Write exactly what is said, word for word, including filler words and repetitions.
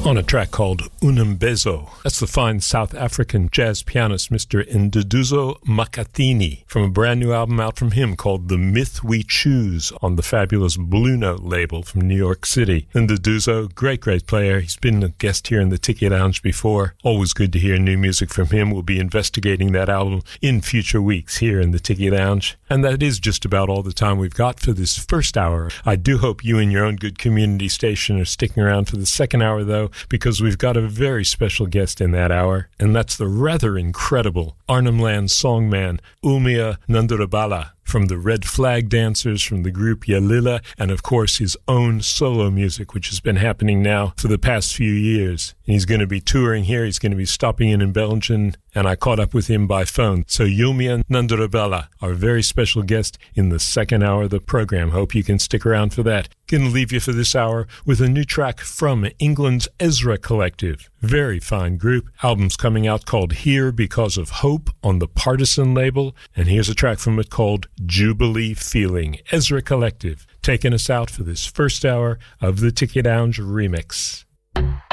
on a track called Unambezo. That's the fine South African jazz pianist Mister Nduduzo Makhathini from a brand new album out from him called The Myth We Choose on the fabulous Blue Note label from New York City. Nduduzo, great, great player. He's been a guest here in the Tiki Lounge before. Always good to hear new music from him. We'll be investigating that album in future weeks here in the Tiki Lounge. And that is just about all the time we've got for this first hour. I do hope you and your own good community station are sticking around for the second hour, though, because we've got a very special guest in that hour, and that's the rather incredible Arnhem Land songman Umia Nandurabala from the Red Flag Dancers, from the group Yalila, and of course his own solo music, which has been happening now for the past few years. And he's going to be touring here. He's going to be stopping in in Belgium, and I caught up with him by phone. So Umia Nandurabala, our very special guest in the second hour of the program. Hope you can stick around for that. Going to leave you for this hour with a new track from England's Ezra Collective. Very fine group. Album's coming out called Here Because of Hope on the Partisan label. And here's a track from it called Jubilee Feeling. Ezra Collective taking us out for this first hour of the Tiki Lounge Remix.